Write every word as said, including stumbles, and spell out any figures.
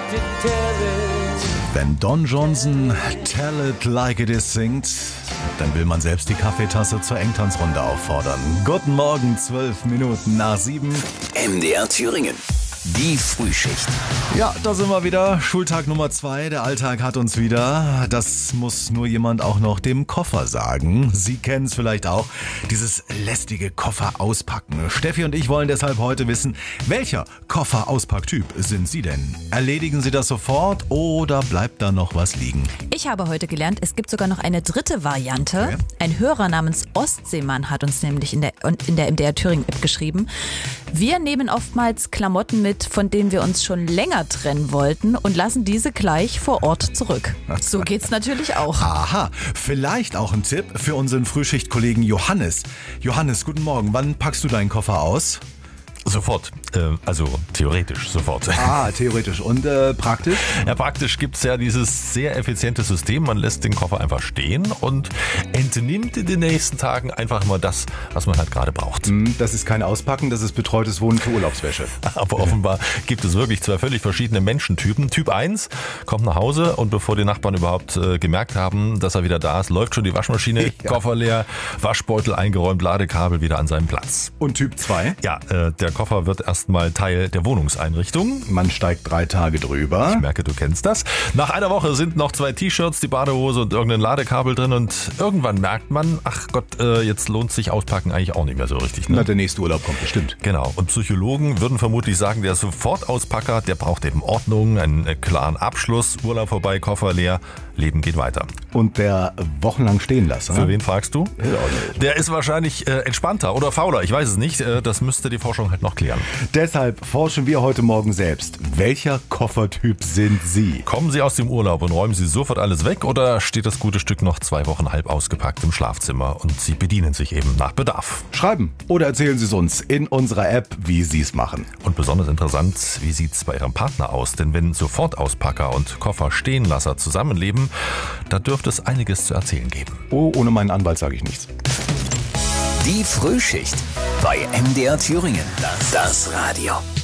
Wenn Don Johnson Tell It Like It Is singt, dann will man selbst die Kaffeetasse zur Engtanzrunde auffordern. Guten Morgen, zwölf Minuten nach sieben. M D R Thüringen. Die Frühschicht. Ja, da sind wir wieder. Schultag Nummer zwei. Der Alltag hat uns wieder. Das muss nur jemand auch noch dem Koffer sagen. Sie kennen es vielleicht auch. Dieses lästige Koffer auspacken. Steffi und ich wollen deshalb heute wissen, welcher Koffer-Auspacktyp sind Sie denn? Erledigen Sie das sofort oder bleibt da noch was liegen? Ich habe heute gelernt, es gibt sogar noch eine dritte Variante. Okay. Ein Hörer namens Ostseemann hat uns nämlich in der, in der M D R Thüringen-App geschrieben. Wir nehmen oftmals Klamotten mit, von denen wir uns schon länger trennen wollten und lassen diese gleich vor Ort zurück. So geht's natürlich auch. Aha, vielleicht auch ein Tipp für unseren Frühschichtkollegen Johannes. Johannes, guten Morgen. Wann packst du deinen Koffer aus? Sofort, äh, also theoretisch sofort. Ah, theoretisch. Und äh, praktisch? Ja, praktisch gibt es ja dieses sehr effiziente System. Man lässt den Koffer einfach stehen und entnimmt in den nächsten Tagen einfach mal das, was man halt gerade braucht. Das ist kein Auspacken, das ist betreutes Wohnen für Urlaubswäsche. Aber offenbar gibt es wirklich zwei völlig verschiedene Menschentypen. Typ eins kommt nach Hause und bevor die Nachbarn überhaupt äh, gemerkt haben, dass er wieder da ist, läuft schon die Waschmaschine, ja. Koffer leer, Waschbeutel eingeräumt, Ladekabel wieder an seinem Platz. Und Typ zwei? Ja, äh, der Koffer wird erstmal Teil der Wohnungseinrichtung. Man steigt drei Tage drüber. Ich merke, du kennst das. Nach einer Woche sind noch zwei T-Shirts, die Badehose und irgendein Ladekabel drin und irgendwann merkt man, ach Gott, äh, jetzt lohnt sich Auspacken eigentlich auch nicht mehr so richtig. Ne? Na, der nächste Urlaub kommt bestimmt. Genau. Und Psychologen würden vermutlich sagen, der Sofortauspacker, der braucht eben Ordnung, einen klaren Abschluss, Urlaub vorbei, Koffer leer, Leben geht weiter. Und der wochenlang stehen lassen. Für wen fragst du? Der ist wahrscheinlich äh, entspannter oder fauler, ich weiß es nicht. Äh, das müsste die Forschung halt noch klären. Deshalb forschen wir heute Morgen selbst. Welcher Koffertyp sind Sie? Kommen Sie aus dem Urlaub und räumen Sie sofort alles weg oder steht das gute Stück noch zwei Wochen halb ausgepackt im Schlafzimmer und Sie bedienen sich eben nach Bedarf? Schreiben oder erzählen Sie es uns in unserer App, wie Sie es machen. Und besonders interessant, wie sieht es bei Ihrem Partner aus? Denn wenn Sofortauspacker und Kofferstehenlasser zusammenleben, da dürfte es einiges zu erzählen geben. Oh, ohne meinen Anwalt sage ich nichts. Die Frühschicht bei M D R Thüringen. Das Radio.